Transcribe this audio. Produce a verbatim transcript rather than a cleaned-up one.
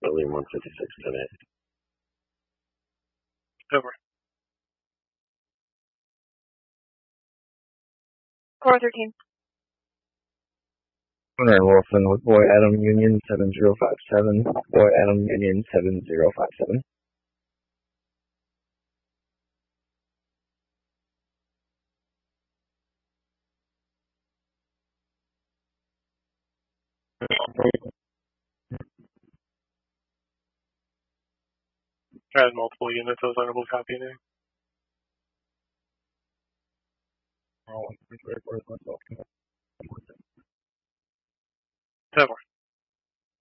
William one fifty-six ten eight. Over. four thirteen. Conrad Wilson with Boy Adam Union seven zero five seven. Boy Adam Union seven zero five seven. Had multiple units, those are both copy name. Oh, Seven.